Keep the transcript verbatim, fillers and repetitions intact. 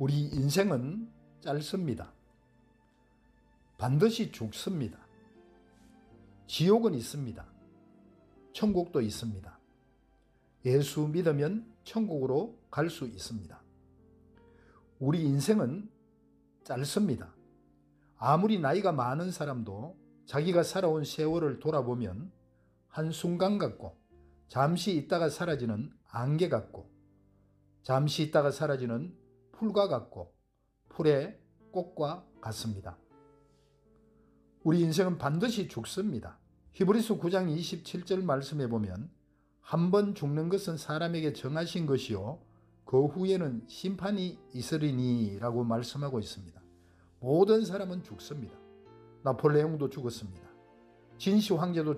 우리 인생은 짧습니다. 반드시 죽습니다. 지옥은 있습니다. 천국도 있습니다. 예수 믿으면 천국으로 갈 수 있습니다. 우리 인생은 짧습니다. 아무리 나이가 많은 사람도 자기가 살아온 세월을 돌아보면 한순간 같고, 잠시 있다가 사라지는 안개 같고, 잠시 있다가 사라지는 풀과 같고, 풀의 꽃과 같습니다. 우리 인생은 반드시 죽습니다. 히브리서 구 장 이십칠 절 말씀에 보면 한 번 죽는 것은 사람에게 정하신 것이요 그 후에는 심판이 있으리니 라고 말씀하고 있습니다. 모든 사람은 죽습니다. 나폴레옹도 죽었습니다. 진시 황제도